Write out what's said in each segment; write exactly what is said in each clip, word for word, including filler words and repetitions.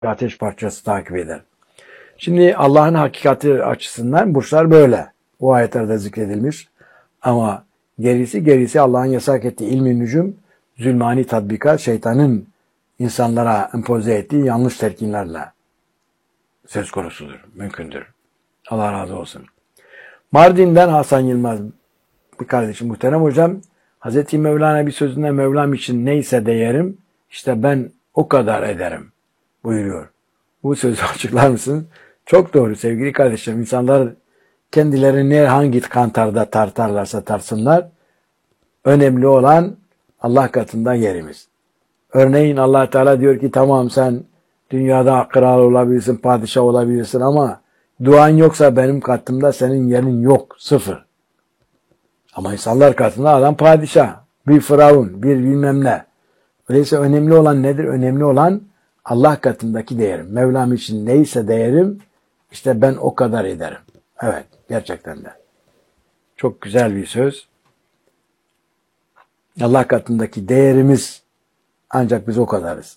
ateş parçası takip eder. Şimdi Allah'ın hakikati açısından burçlar böyle. Bu ayetlerde zikredilmiş. Ama gerisi gerisi Allah'ın yasak ettiği ilmi nücum, zulmani tatbikat, şeytanın insanlara empoze ettiği yanlış telkinlerle söz konusudur, mümkündür. Allah razı olsun. Mardin'den Hasan Yılmaz bir kardeşim, muhterem hocam, Hazreti Mevlana bir sözünde Mevlam için neyse değerim, işte ben o kadar ederim buyuruyor. Bu sözü açıklar mısınız? Çok doğru sevgili kardeşlerim. İnsanlar kendilerini hangi kantarda tartarlarsa tartsınlar, önemli olan Allah katında yerimiz. Örneğin Allah Teala diyor ki tamam sen dünyada kral olabilirsin, padişah olabilirsin ama duan yoksa benim katımda senin yerin yok. Sıfır. Ama insanlar katında adam padişah, bir firavun, bir bilmem ne. Öyleyse önemli olan nedir? Önemli olan Allah katındaki değerim. Mevlam için neyse değerim, işte ben o kadar ederim. Evet, gerçekten de. Çok güzel bir söz. Allah katındaki değerimiz ancak biz o kadarız.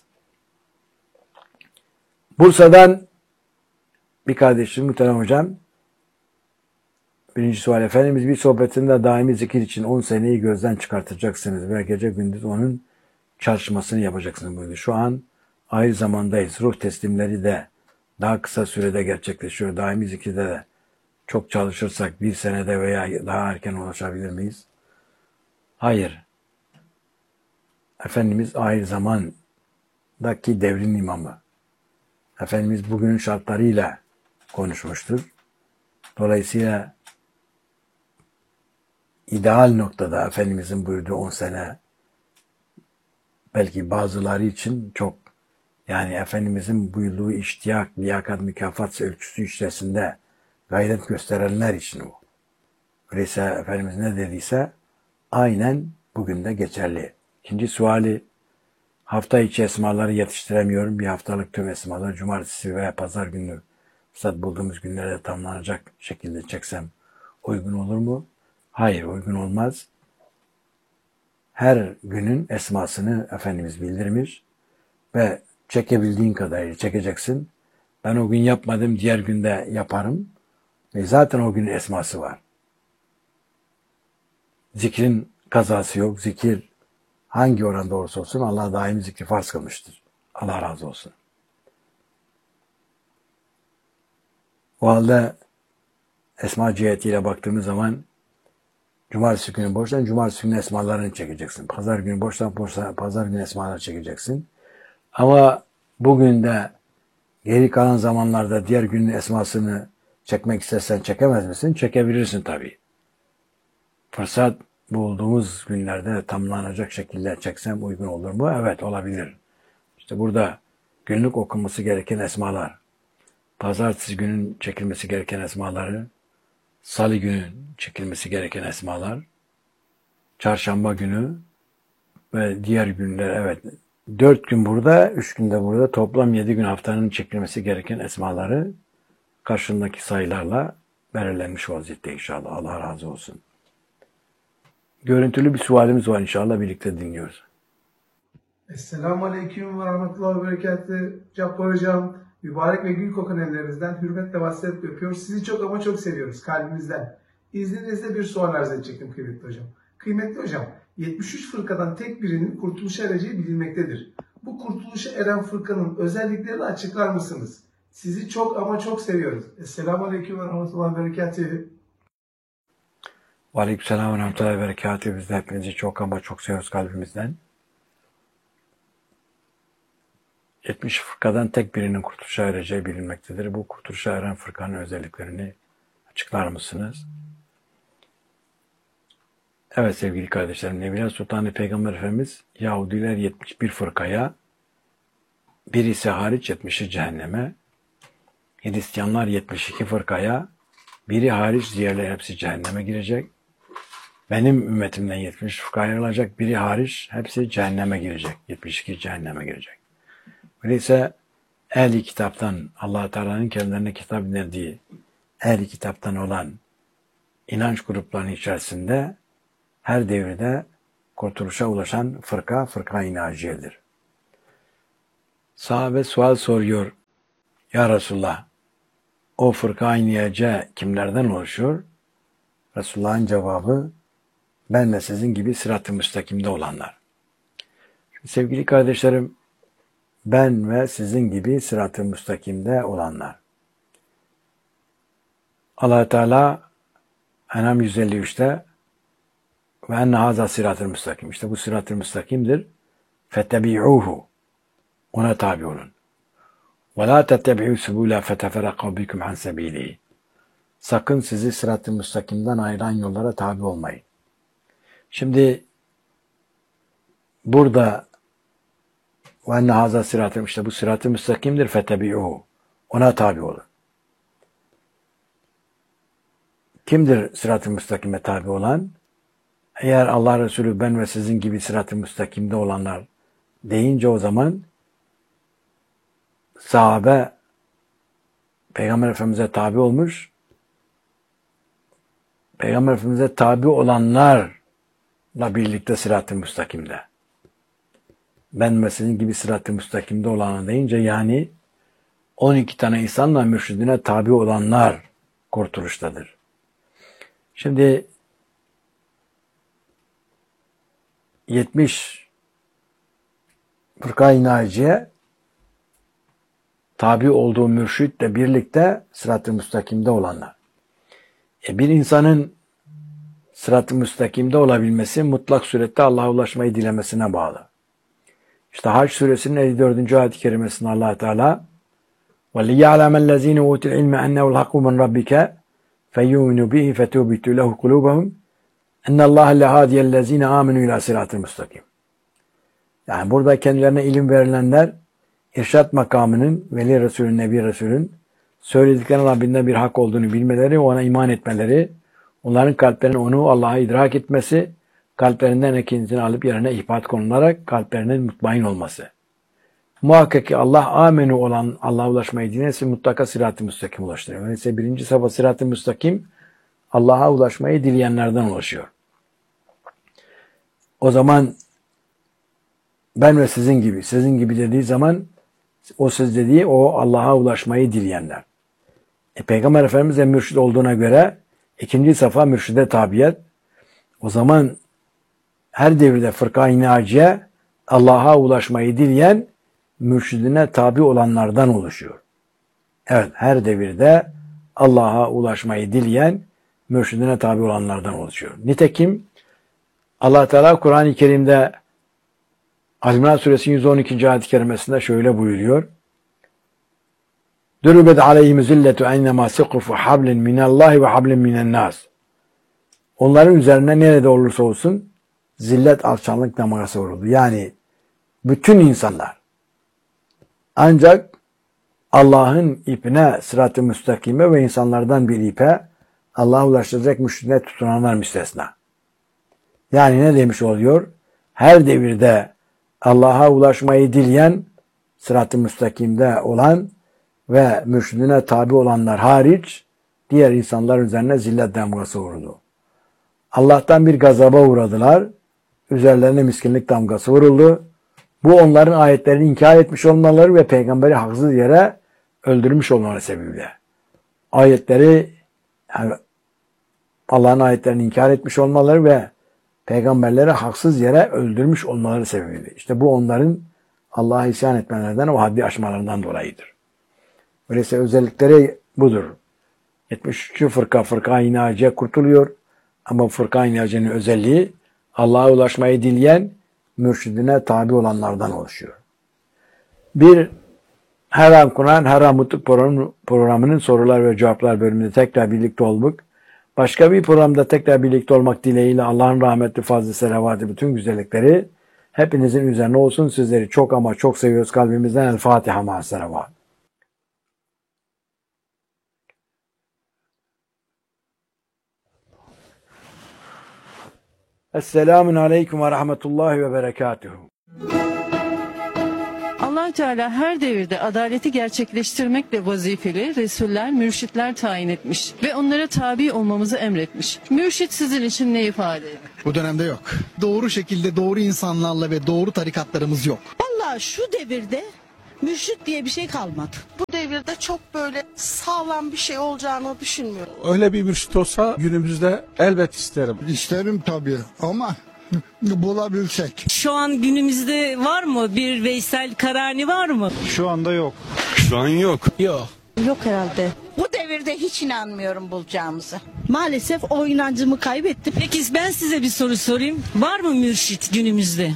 Bursa'dan bir kardeşim, muhterem hocam, birinci sual, Efendimiz bir sohbetinde daimi zikir için on seneyi gözden çıkartacaksınız ve gece gündüz onun çalışmasını yapacaksınız buyurdu. Şu an ayrı zamandayız. Ruh teslimleri de daha kısa sürede gerçekleşiyor. Daimi zikirde de çok çalışırsak bir senede veya daha erken ulaşabilir miyiz? Hayır. Efendimiz ayrı zamandaki devrin imamı. Efendimiz bugünün şartlarıyla konuşmuştur. Dolayısıyla ideal noktada Efendimizin buyurduğu on sene belki bazıları için çok, yani Efendimizin buyurduğu iştiyak, liyakat, mükafat ölçüsü içerisinde gayret gösterenler için bu. Öyleyse Efendimiz ne dediyse aynen bugün de geçerli. İkinci suali, hafta içi esmaları yetiştiremiyorum. Bir haftalık tüm esmaları cumartesi veya pazar günü fırsat bulduğumuz günlerde tamamlanacak şekilde çeksem uygun olur mu? Hayır, uygun olmaz. Her günün esmasını Efendimiz bildirmiş ve çekebildiğin kadarıyla çekeceksin. Ben o gün yapmadım, diğer günde yaparım. Ve zaten o günün esması var. Zikrin kazası yok. Zikir hangi oranda olursa olsun Allah daimi zikri farz kılmıştır. Allah razı olsun. O halde esma cihetiyle baktığımız zaman cumartesi günü boştan cumartesi günü esmalarını çekeceksin. Pazar günü boştan boştan pazar günü esmaları çekeceksin. Ama bugün de geri kalan zamanlarda diğer günün esmasını çekmek istersen çekemez misin? Çekebilirsin tabii. Fırsat bulduğumuz günlerde tamamlanacak şekilde çeksem uygun olur mu? Evet, olabilir. İşte burada günlük okunması gereken esmalar, pazartesi günün çekilmesi gereken esmaları, salı günün çekilmesi gereken esmalar, çarşamba günü ve diğer günler, evet, dört gün burada, üç günde burada, toplam yedi gün haftanın çekilmesi gereken esmaları karşındaki sayılarla belirlenmiş vaziyette inşallah. Allah razı olsun. Görüntülü bir sualimiz var, inşallah birlikte dinliyoruz. Esselamu Aleyküm ve Rahmetullahi ve Berekatü. Cabbar Hocam, mübarek ve gül kokan ellerinizden hürmetle vasıfla öpüyoruz. Sizi çok ama çok seviyoruz kalbimizden. İzninizle bir sual arz edecektim kıymetli hocam. Kıymetli hocam, yetmiş üç fırkadan tek birinin kurtuluşa ereceği bilinmektedir. Bu kurtuluşa eren fırkanın özelliklerini açıklar mısınız? Sizi çok ama çok seviyoruz. Esselamu Aleyküm ve Rahmetullahi ve Berekatü. Aleykümselam ve Rahmetullahi ve Berekatü. Biz de hepinizi çok ama çok seviyoruz kalbimizden. yetmiş fırkadan tek birinin kurtuluşa ereceği bilinmektedir. Bu kurtuluşa eren fırkanın özelliklerini açıklar mısınız? Evet sevgili kardeşlerim, Nebila Sultan Peygamber Efendimiz Yahudiler yetmiş bir fırkaya, birisi hariç yetmişi cehenneme, Hristiyanlar yetmiş iki fırkaya, biri hariç diğerleri hepsi cehenneme girecek. Benim ümmetimden yetmiş fırka ayrılacak, biri hariç hepsi cehenneme girecek. yetmiş iki cehenneme girecek. Öyleyse ehli kitaptan, Allah Teala'nın kendilerine kitap indirdiği ehli kitaptan olan inanç gruplarının içerisinde her devirde kurtuluşa ulaşan fırka, fırka-i naciyedir. Sahabe sual soruyor. Ya Resulullah, o fırka-i nice kimlerden oluşuyor? Resulullah'ın cevabı, ben ve sizin gibi sırat-ı müstakimde olanlar. Sevgili kardeşlerim, ben ve sizin gibi sırat-ı müstakimde olanlar. Allah Teala En'am yüz elli üçte ve enne haza sırat-ı müstakim. İşte bu sırat-ı müstakimdir. Fettebi'uhu. Ona tabi olun. Ve la tettebi'u subula feteferraka bikum an sebilihi. Sakın sizi sırat-ı müstakimden ayıran yollara tabi olmayın. Şimdi burada ve enne haza sırat-ı, işte bu sırat-ı müstakimdir. Fettebi'uhu. Ona tabi olun. Kimdir sırat-ı müstakime tabi olan? Eğer Allah Resulü ben ve sizin gibi sırat-ı müstakimde olanlar deyince o zaman sahabe Peygamber Efendimiz'e tabi olmuş. Peygamber Efendimiz'e tabi olanlarla birlikte sırat-ı müstakimde. Ben ve sizin gibi sırat-ı müstakimde olanlar deyince yani on iki tane insanla mürşidine tabi olanlar kurtuluştadır. Şimdi yetmiş fırka-i naciye tabi olduğu mürşitle birlikte sırat-ı müstakimde olanlar. E bir insanın sırat-ı müstakimde olabilmesi mutlak surette Allah'a ulaşmayı dilemesine bağlı. İşte Hac suresinin elli dördüncü ayet-i kerimesinde Allah Teala وَلِيَعْلَمَ الَّذ۪ينَ اُوتِ الْعِلْمَ اَنَّهُ الْحَقُّ مِنْ رَبِّكَ فَيُؤْمِنُوا بِهِ فَتُوبِتُوا لَهُ قُلُوبَهُمْ اَنَّ اللّٰهَ لَهَادِيَ الَّذ۪ينَ آمِنُوا اِلٰى صِرَاطٍ مُسْتَقِيمٍ. Yani burada kendilerine ilim verilenler irşat makamının, Veli Resulün, Nebi Resulün söylediklerinin Rabbinden bir hak olduğunu bilmeleri, ona iman etmeleri, onların kalplerinin onu Allah'a idrak etmesi, kalplerinden ekincini alıp yerine ihbat konularak kalplerinin mutmain olması. Muhakkak ki Allah amenu olan Allah'a ulaşmayı dilerse mutlaka sırat-ı müstakim ulaştırıyor. Öyleyse birinci safha sırat-ı müstakim Allah'a ulaşmayı dileyenlerden ulaşıyor. O zaman ben ve sizin gibi, sizin gibi dediği zaman o siz dediği o Allah'a ulaşmayı dileyenler. E, Peygamber Efendimiz de mürşid olduğuna göre ikinci safha mürşide tabiyet. O zaman her devirde fırka-i naciye Allah'a ulaşmayı dileyen mürşidine tabi olanlardan oluşuyor. Evet, her devirde Allah'a ulaşmayı dileyen mürşidine tabi olanlardan oluşuyor. Nitekim Allah Teala Kur'an-ı Kerim'de Ali-İmran Suresi yüz on ikinci ayet-i kerimesinde şöyle buyuruyor. Dürübet aleyhim zilletu ennemâ sıkıfu hablin minallahi ve hablin minennâs. Onların üzerine nerede olursa olsun zillet, alçaklık damgası vuruldu. Yani bütün insanlar ancak Allah'ın ipine, sırat-ı müstakime ve insanlardan bir ipe Allah'a ulaştıracak mürşidine tutunanlar müstesna. Yani ne demiş oluyor? Her devirde Allah'a ulaşmayı dileyen, sırat-ı müstakimde olan ve mürşidine tabi olanlar hariç diğer insanlar üzerine zillet damgası vuruldu. Allah'tan bir gazaba uğradılar. Üzerlerine miskinlik damgası vuruldu. Bu onların ayetlerini inkar etmiş olmaları ve peygamberi haksız yere öldürmüş olmaları sebebiyle. Ayetleri, yani Allah'ın ayetlerini inkar etmiş olmaları ve peygamberleri haksız yere öldürmüş olmaları sebebiyle. İşte bu onların Allah'a isyan etmelerinden, o haddi aşmalarından dolayıdır. Öyleyse özellikleri budur. yetmiş üçüncü fırka, fırka-i naciye kurtuluyor. Ama fırka-i naciyenin özelliği Allah'a ulaşmayı dileyen, mürşidine tabi olanlardan oluşuyor. Bir Her An Kur'an, Her An Mutluluk programının sorular ve cevaplar bölümünde tekrar birlikte olduk. Başka bir programda tekrar birlikte olmak dileğiyle Allah'ın rahmetli, fazlı, selavatı, bütün güzellikleri hepinizin üzerine olsun. Sizleri çok ama çok seviyoruz kalbimizden. El Fatiha ma selavat. Esselamun aleyküm ve rahmetullahi ve berekatuhu. Allah Teala her devirde adaleti gerçekleştirmekle vazifeli resuller, mürşitler tayin etmiş ve onlara tabi olmamızı emretmiş. Mürşit sizin için ne ifade ediyor? Bu dönemde yok. Doğru şekilde doğru insanlarla ve doğru tarikatlarımız yok. Vallahi şu devirde mürşit diye bir şey kalmadı. Bu devirde çok böyle sağlam bir şey olacağını düşünmüyorum. Öyle bir mürşit olsa günümüzde elbet isterim. İsterim tabii ama bulabilsek. Şu an günümüzde var mı bir Veysel Karani var mı? Şu anda yok. Şu an yok. Yok. Yok herhalde. Bu devirde hiç inanmıyorum bulacağımıza. Maalesef o inancımı kaybettim. Peki ben size bir soru sorayım. Var mı mürşit günümüzde?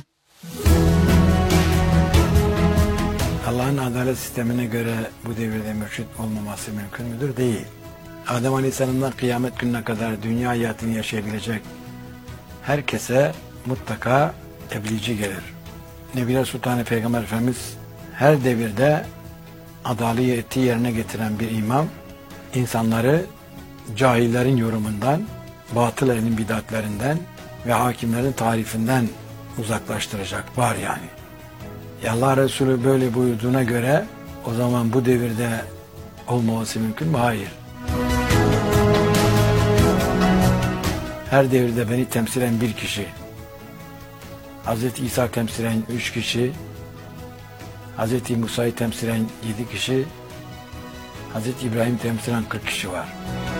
Allah'ın adalet sistemine göre bu devirde mürşit olmaması mümkün müdür? Değil. Adem Aleyhisselam'dan kıyamet gününe kadar dünya hayatını yaşayabilecek herkese mutlaka tebliğci gelir. Nebiler Sultanı Peygamber Efendimiz her devirde adaleti yerine getiren bir imam, insanları cahillerin yorumundan, batıl elin bidatlerinden ve hakimlerin tarifinden uzaklaştıracak var yani. Ya Allah Resulü böyle buyurduğuna göre o zaman bu devirde olmaması mümkün mü? Hayır. Her devirde beni temsilen bir kişi, Hazreti İsa temsilen üç kişi, Hazreti Musa'yı temsilen yedi kişi, Hazreti İbrahim temsilen kırk kişi var.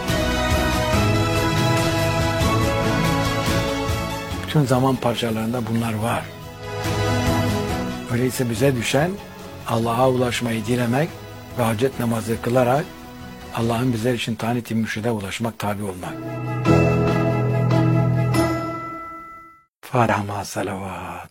Bütün zaman parçalarında bunlar var. Öyleyse bize düşen Allah'a ulaşmayı dilemek ve hacet namazı kılarak Allah'ın bizler için tayin-i mürşide ulaşmak, tabi olmak. Fatiha ma salavat.